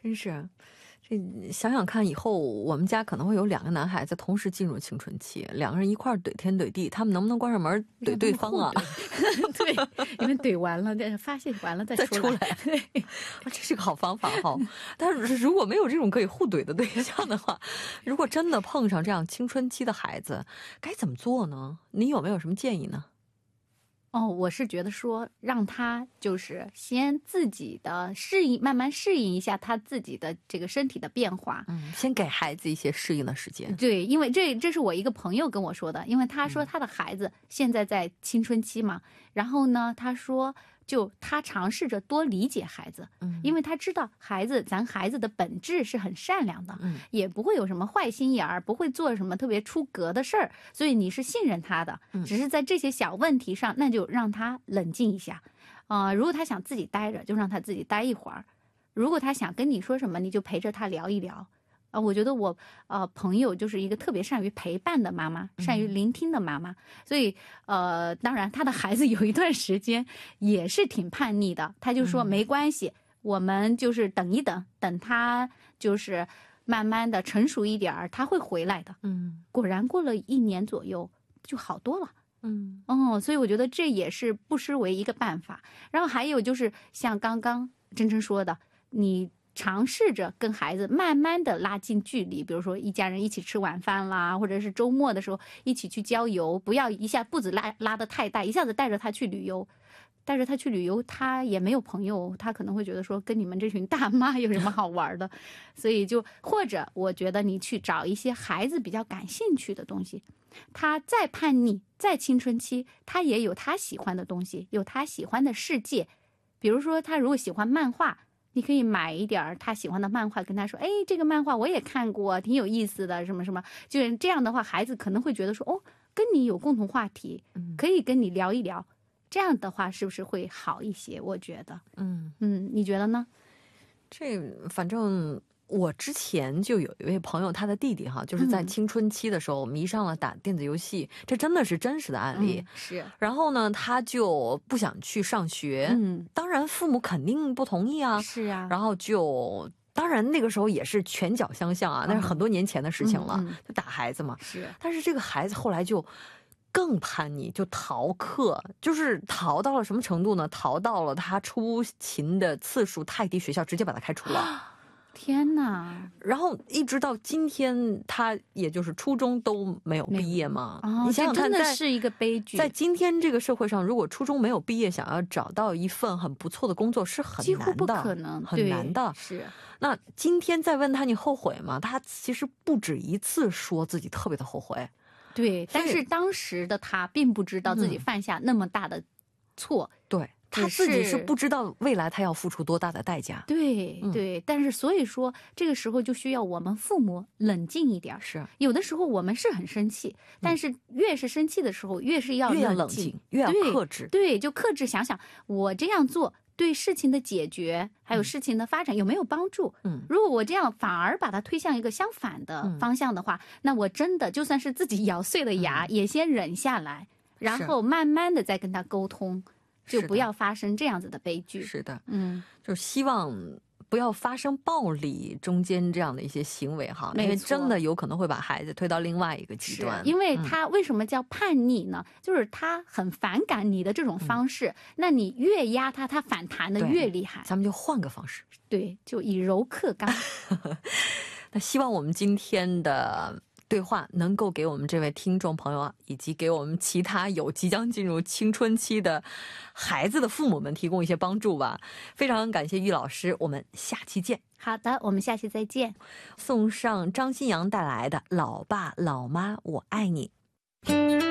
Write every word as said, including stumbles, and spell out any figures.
真是。这想想看，以后我们家可能会有两个男孩子同时进入青春期，两个人一块怼天怼地，他们能不能关上门怼对方啊？ 对，你们怼完了，发泄完了再出来。 再出来对，这是个好方法哈。但是如果没有这种可以互怼的对象的话，如果真的碰上这样青春期的孩子，该怎么做呢？你有没有什么建议呢？ 哦，我是觉得说让他就是先自己的适应，慢慢适应一下他自己的这个身体的变化。 嗯，先给孩子一些适应的时间。 对，因为这这是我一个朋友跟我说的，因为他说他的孩子现在在青春期嘛，嗯、然后呢，他说就他尝试着多理解孩子，嗯，因为他知道孩子咱孩子的本质是很善良的，嗯，也不会有什么坏心眼儿，不会做什么特别出格的事儿，所以你是信任他的，嗯，只是在这些小问题上，那就让他冷静一下，啊、呃，如果他想自己待着，就让他自己待一会儿；如果他想跟你说什么，你就陪着他聊一聊。啊、呃，我觉得我呃朋友就是一个特别善于陪伴的妈妈，善于聆听的妈妈，所以呃，当然他的孩子有一段时间也是挺叛逆的，他就说没关系，我们就是等一等，等他就是慢慢的成熟一点儿，他会回来的。嗯，果然过了一年左右就好多了。嗯，哦，所以我觉得这也是不失为一个办法。然后还有就是像刚刚真真说的，你尝试着跟孩子慢慢的拉近距离，比如说一家人一起吃晚饭啦，或者是周末的时候一起去郊游，不要一下步子拉拉得太大，一下子带着他去旅游。带着他去旅游，他也没有朋友，他可能会觉得说跟你们这群大妈有什么好玩的，所以就或者我觉得你去找一些孩子比较感兴趣的东西，他再叛逆再青春期，他也有他喜欢的东西，有他喜欢的世界。比如说他如果喜欢漫画，你可以买一点他喜欢的漫画跟他说，哎，这个漫画我也看过，挺有意思的，什么什么，就是这样的话孩子可能会觉得说，哦，跟你有共同话题，可以跟你聊一聊，这样的话是不是会好一些？我觉得，嗯嗯，你觉得呢？ 这反正我之前就有一位朋友，他的弟弟哈，就是在青春期的时候迷上了打电子游戏，嗯、这真的是真实的案例。嗯、 是。 然后呢，他就不想去上学，嗯，当然父母肯定不同意啊。 是啊。 然后就。当然那个时候也是拳脚相向啊，那是很多年前的事情了，嗯嗯、就打孩子嘛。 是。 但是这个孩子后来就更叛逆，就逃课，就是逃到了什么程度呢？逃到了他出勤的次数太低，学校直接把他开除了。 天哪！ 然后一直到今天，他也就是初中都没有毕业嘛。 哦， 你想想看， 真的是一个悲剧。 在今天这个社会上，如果初中没有毕业，想要找到一份很不错的工作是很难的， 几乎不可能， 很难的。 是。 那今天再问他你后悔吗？他其实不止一次说自己特别的后悔。 对，但是当时的他并不知道自己犯下那么大的错。 嗯、对。他自己是不知道未来他要付出多大的代价。 对对、嗯，但是所以说这个时候就需要我们父母冷静一点。 是， 有的时候我们是很生气，但是越是生气的时候，越是要冷静，越要冷静，越要克制。 对，对，就克制，想想我这样做对事情的解决还有事情的发展有没有帮助。嗯，如果我这样反而把它推向一个相反的方向的话，嗯、那我真的就算是自己咬碎了牙、嗯、也先忍下来，然后慢慢的再跟他沟通。就不要发生这样子的悲剧。 是的，嗯，就希望不要发生暴力中间这样的一些行为哈，因为真的有可能会把孩子推到另外一个极端。 因为他为什么叫叛逆呢？嗯、就是他很反感你的这种方式，嗯、那你越压他，他反弹的越厉害。 咱们就换个方式， 对，就以柔克刚。 那希望我们今天的对话能够给我们这位听众朋友啊，以及给我们其他有即将进入青春期的孩子的父母们提供一些帮助吧。非常感谢玉老师，我们下期见。 好的，我们下期再见。 送上张新阳带来的《老爸老妈我爱你》。